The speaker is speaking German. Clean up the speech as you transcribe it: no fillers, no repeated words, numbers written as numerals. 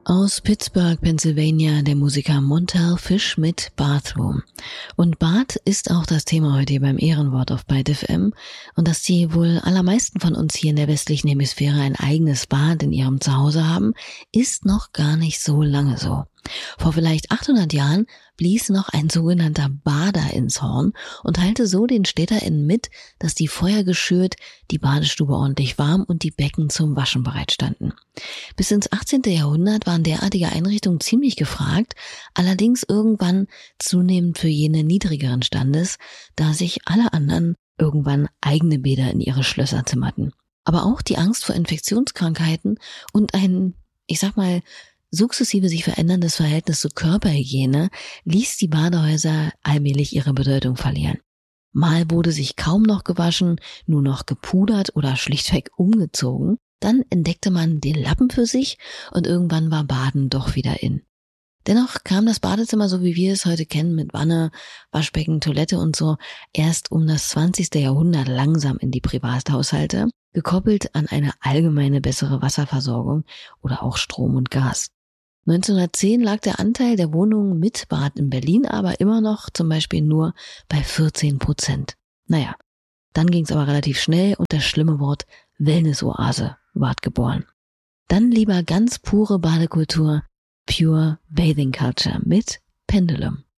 Aus Pittsburgh, Pennsylvania, der Musiker Montel Fish mit Bathroom. Und Bad ist auch das Thema heute hier beim Ehrenwort auf Byte FM. Und dass die wohl allermeisten von uns hier in der westlichen Hemisphäre ein eigenes Bad in ihrem Zuhause haben, ist noch gar nicht so lange so. Vor vielleicht 800 Jahren blies noch ein sogenannter Bader ins Horn und teilte so den StädterInnen mit, dass die Feuer geschürt, die Badestube ordentlich warm und die Becken zum Waschen bereitstanden. Bis ins 18. Jahrhundert waren derartige Einrichtungen ziemlich gefragt, allerdings irgendwann zunehmend für jene niedrigeren Standes, da sich alle anderen irgendwann eigene Bäder in ihre Schlösser zimmerten. Aber auch die Angst vor Infektionskrankheiten und ein, sukzessive sich veränderndes Verhältnis zur Körperhygiene ließ die Badehäuser allmählich ihre Bedeutung verlieren. Mal wurde sich kaum noch gewaschen, nur noch gepudert oder schlichtweg umgezogen. Dann entdeckte man den Lappen für sich und irgendwann war Baden doch wieder in. Dennoch kam das Badezimmer, so wie wir es heute kennen, mit Wanne, Waschbecken, Toilette und so, erst um das 20. Jahrhundert langsam in die Privathaushalte, gekoppelt an eine allgemeine bessere Wasserversorgung oder auch Strom und Gas. 1910 lag der Anteil der Wohnungen mit Bad in Berlin aber immer noch zum Beispiel nur bei 14%. Naja, dann ging es aber relativ schnell und das schlimme Wort Wellnessoase ward geboren. Dann lieber ganz pure Badekultur, Pure Bathing Culture mit Pendulum.